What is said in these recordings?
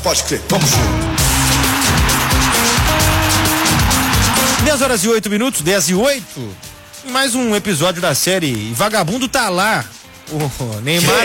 Pode crer, vamos junto. 10h08, 10h08. Mais um episódio da série Vagabundo tá lá. O Neymar.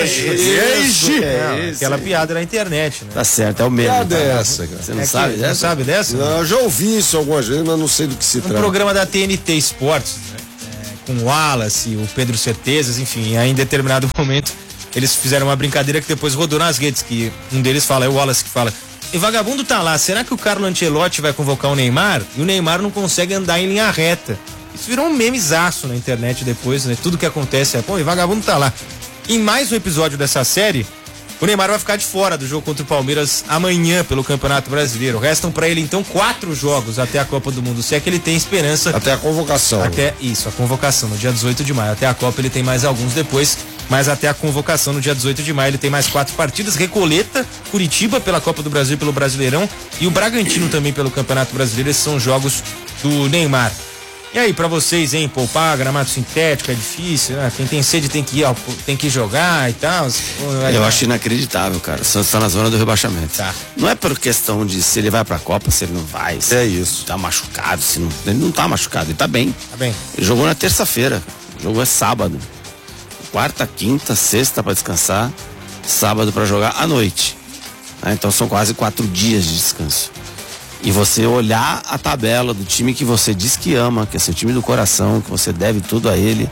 Aquela piada na internet, né? Tá certo, é o mesmo. Piada é essa, cara? Você não sabe dessa? Não sabe dessa? Não, eu já ouvi isso algumas vezes, mas não sei do que se Um trata. programa da TNT Esportes, né? Com o Wallace, o Pedro Certezas, enfim. Aí em determinado momento eles fizeram uma brincadeira que depois rodou nas redes, que um deles fala, é o Wallace que fala: e Vagabundo tá lá, será que o Carlo Ancelotti vai convocar o Neymar? E o Neymar não consegue andar em linha reta. Isso virou um memezaço na internet depois, né? Tudo que acontece é, pô, e Vagabundo tá lá. Em mais um episódio dessa série, o Neymar vai ficar de fora do jogo contra o Palmeiras amanhã pelo Campeonato Brasileiro. Restam pra ele então 4 jogos até a Copa do Mundo, se é que ele tem esperança. Até a convocação. Até isso, a convocação no dia 18 de maio. Até a Copa ele tem mais alguns depois, mas até a convocação no dia 18 de maio ele tem mais 4 partidas. Recoleta, Curitiba pela Copa do Brasil e pelo Brasileirão e o Bragantino também pelo Campeonato Brasileiro. Esses são jogos do Neymar. E aí, pra vocês, hein, poupar, gramado sintético é difícil, né? Quem tem sede tem que jogar e tal. Eu acho inacreditável, cara. O Santos tá na zona do rebaixamento. Tá. Não é por questão de se ele vai pra Copa, se ele não vai. Se É isso. tá machucado, se não. Ele não tá machucado, ele tá bem. Tá bem. Ele jogou na terça-feira. O jogo é sábado. Quarta, quinta, sexta pra descansar. Sábado pra jogar à noite. Então são quase 4 dias de descanso. E você olhar a tabela do time que você diz que ama, que é seu time do coração, que você deve tudo a ele,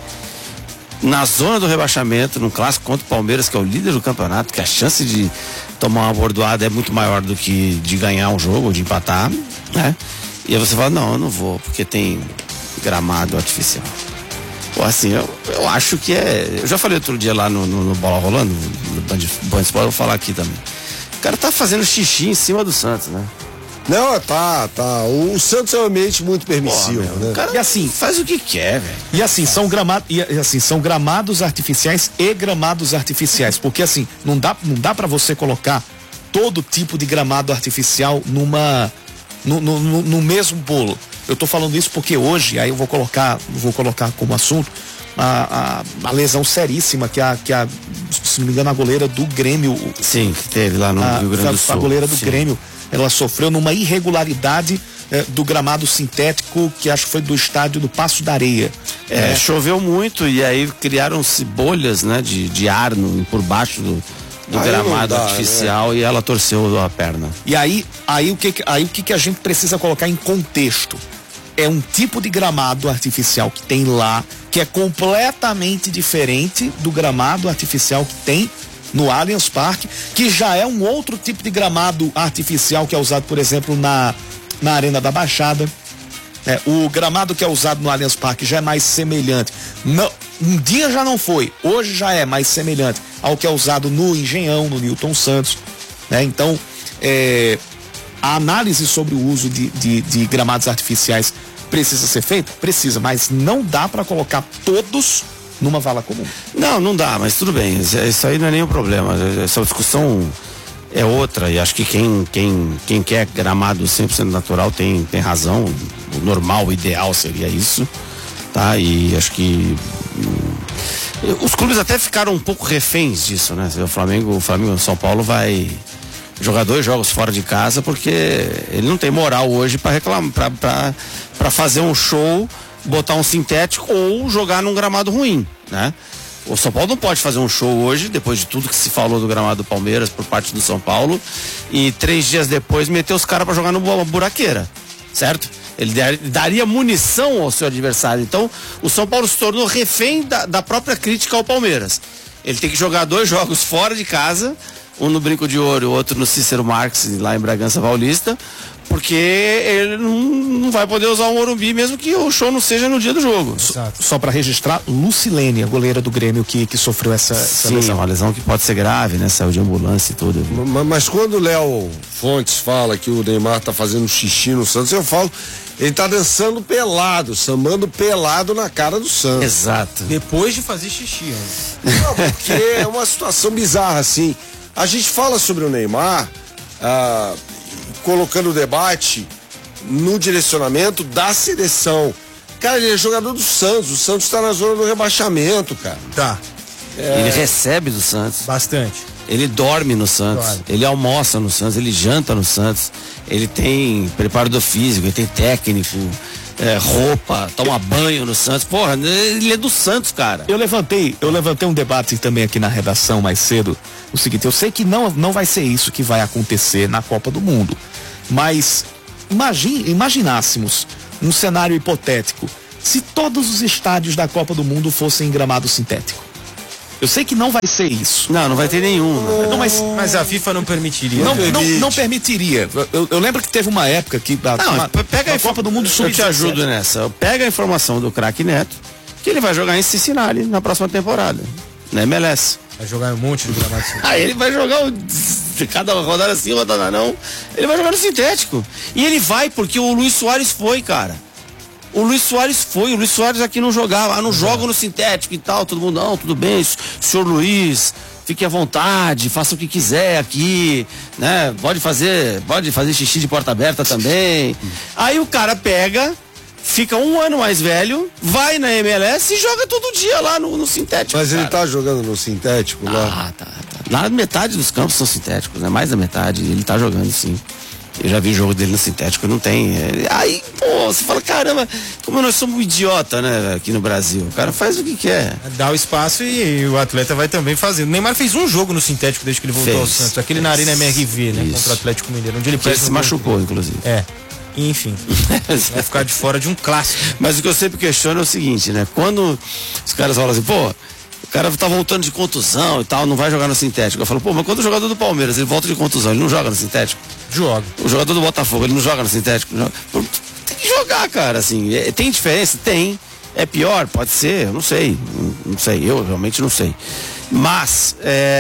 na zona do rebaixamento, num clássico contra o Palmeiras, que é o líder do campeonato, que a chance de tomar uma bordoada é muito maior do que de ganhar um jogo ou de empatar, né? E aí você fala, não, eu não vou, porque tem gramado artificial. Pô, assim, eu acho que é. Eu já falei outro dia lá no Bola Rolando, no Band Esporte, eu vou falar aqui também. O cara tá fazendo xixi em cima do Santos, né? Não, tá. O Santos é um ambiente muito permissivo, né? O cara E assim, faz o que quer, velho. E assim, são gramados artificiais e gramados artificiais, porque assim, não dá para você colocar todo tipo de gramado artificial no mesmo bolo. Eu tô falando isso porque hoje, aí eu vou colocar como assunto a lesão seríssima que se não me engano, a goleira do Grêmio. Sim, que teve lá no Rio Grande do Sul. A goleira do Sim. Grêmio, ela sofreu numa irregularidade do gramado sintético, que acho que foi do estádio do Paço da Areia. Choveu muito e aí criaram-se bolhas, né, de ar por baixo do Aí gramado não dá, artificial, né? E ela torceu a perna. E aí o que a gente precisa colocar em contexto? É um tipo de gramado artificial que tem lá, que é completamente diferente do gramado artificial que tem no Allianz Parque, que já é um outro tipo de gramado artificial que é usado, por exemplo, na Arena da Baixada. O gramado que é usado no Allianz Parque já é mais semelhante. Um dia já não foi, hoje já é mais semelhante ao que é usado no Engenhão, no Newton Santos. Então, a análise sobre o uso de gramados artificiais precisa ser feita? Precisa, mas não dá para colocar todos numa vala comum. Não dá, mas tudo bem, isso aí não é nenhum problema. Essa discussão é outra, e acho que quem quer gramado 100% natural tem razão. O normal, o ideal seria isso, tá? E acho que os clubes até ficaram um pouco reféns disso, né? O Flamengo e São Paulo vai jogar 2 jogos fora de casa porque ele não tem moral hoje para reclamar, para fazer um show, botar um sintético ou jogar num gramado ruim, né? O São Paulo não pode fazer um show hoje, depois de tudo que se falou do gramado do Palmeiras por parte do São Paulo, e 3 dias depois meter os caras para jogar numa buraqueira, certo? Ele daria munição ao seu adversário. Então, o São Paulo se tornou refém da própria crítica ao Palmeiras. Ele tem que jogar 2 jogos fora de casa, um no Brinco de Ouro, o outro no Cícero Marques, lá em Bragança Paulista, porque ele não vai poder usar o Morumbi, mesmo que o show não seja no dia do jogo. Só para registrar, Lucilene, a goleira do Grêmio que sofreu essa lesão. Uma lesão que pode ser grave, né? Saiu de ambulância e tudo. Mas quando o Léo Fontes fala que o Neymar tá fazendo xixi no Santos, eu falo, ele tá dançando pelado, sambando pelado na cara do Santos. Exato. Depois de fazer xixi, né? Não, porque é uma situação bizarra, assim. A gente fala sobre o Neymar, colocando o debate no direcionamento da seleção. Cara, ele é jogador do Santos. O Santos tá na zona do rebaixamento, cara. Tá. Ele recebe do Santos. Bastante. Ele dorme no Santos, Dorme. ele almoça no Santos, ele janta no Santos, ele tem preparador físico, ele tem técnico, roupa, toma banho no Santos. Porra, ele é do Santos, cara. Eu levantei um debate também aqui na redação mais cedo. O seguinte, eu sei que não vai ser isso que vai acontecer na Copa do Mundo, mas imaginássemos um cenário hipotético se todos os estádios da Copa do Mundo fossem em gramado sintético. Eu sei que não vai ser isso. Não vai ter nenhum. Né? Não, Mas a FIFA não permitiria. Não permitiria. Eu lembro que teve uma época que Pega a Copa do Mundo Eu te ajudo nessa. Pega a informação do craque Neto, que ele vai jogar em Cincinnati na próxima temporada, na MLS. Vai jogar um monte de gramado sintético. Aí ele vai jogar cada rodada assim, rodada não. Ele vai jogar no sintético. E ele vai porque o Luis Soares foi, cara. O Luis Soares aqui não jogava, não joga no sintético e tal, todo mundo, não, tudo bem, senhor Luiz, fique à vontade, faça o que quiser aqui, né, pode fazer xixi de porta aberta também. Aí o cara pega, fica um ano mais velho, vai na MLS e joga todo dia lá no sintético. Mas cara. ele tá jogando no sintético lá? Tá. Lá metade dos campos são sintéticos, né, mais da metade, ele tá jogando sim. Eu já vi jogo dele no sintético, não tem. Aí, pô, você fala, caramba, como nós somos um idiota, né, aqui no Brasil. O cara faz o que quer. Dá o espaço e o atleta vai também fazendo. O Neymar fez um jogo no sintético desde que ele voltou ao Santos. Aquele na Arena MRV, né? Contra o Atlético Mineiro, onde ele se machucou, inclusive. Enfim. Vai ficar de fora de um clássico. Mas o que eu sempre questiono é o seguinte, né? Quando os caras falam assim, pô, o cara tá voltando de contusão e tal, não vai jogar no sintético. Eu falo, pô, mas quando o jogador do Palmeiras, ele volta de contusão, ele não joga no sintético? Joga. O jogador do Botafogo, ele não joga no sintético? Tem que jogar, cara, assim. Tem diferença? Tem. É pior? Pode ser, eu não sei. Não sei, eu realmente não sei. Mas,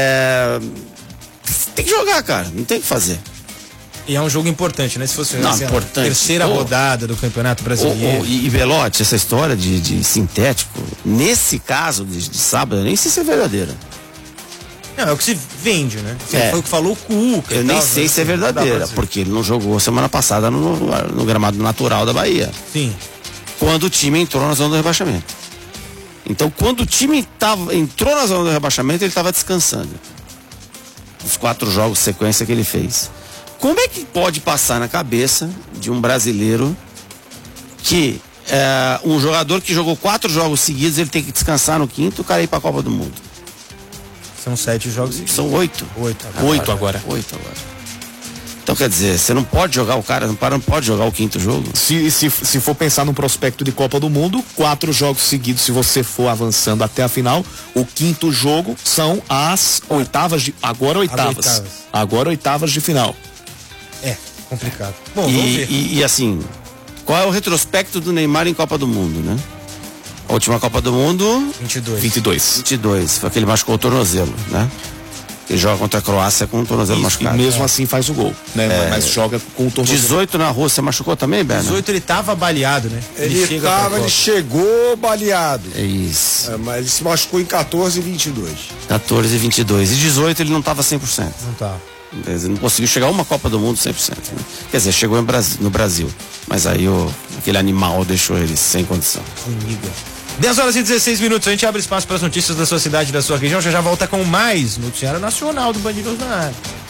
tem que jogar, cara, não tem o que fazer. E é um jogo importante, né? Se fosse importante. a terceira rodada do Campeonato Brasileiro. E Belotti, essa história de sintético, nesse caso de sábado, eu nem sei se é verdadeira. Não, é o que se vende, né? Foi o que falou o Cuca. Eu nem sei se é verdadeira, porque ele não jogou semana passada no gramado natural da Bahia. Sim. Quando o time entrou na zona do rebaixamento. Então, quando o time entrou na zona do rebaixamento, ele estava descansando. Os 4 jogos de sequência que ele fez. Como é que pode passar na cabeça de um brasileiro que um jogador que jogou 4 jogos seguidos, ele tem que descansar no 5º, o cara ir para a Copa do Mundo? São 7 jogos. São 8. 8 agora. 8 agora. Então, quer dizer, você não pode jogar o cara, não pode jogar o 5º jogo. Se for pensar no prospecto de Copa do Mundo, 4 jogos seguidos, se você for avançando até a final, o 5º jogo são as oitavas de... Agora oitavas de final. É, complicado. Bom, vamos ver. E assim, qual é o retrospecto do Neymar em Copa do Mundo, né? A última Copa do Mundo... 22. Foi que ele machucou o tornozelo, né? Ele joga contra a Croácia com o tornozelo machucado. E mesmo assim faz o gol, né? Mas joga com o tornozelo. 18 na Rússia, machucou também, Berna? 18 ele tava baleado, né? Ele chegou baleado. É isso. Mas ele se machucou em 14 e 22. 14 e 22. E 18 ele não tava 100%. Não tá. Ele não conseguiu chegar a uma Copa do Mundo 100%. Né? Quer dizer, chegou no Brasil. Mas aí aquele animal deixou ele sem condição. 10 horas e 16 minutos, a gente abre espaço para as notícias da sua cidade e da sua região. Já volta com mais noticiário nacional do Band News na área.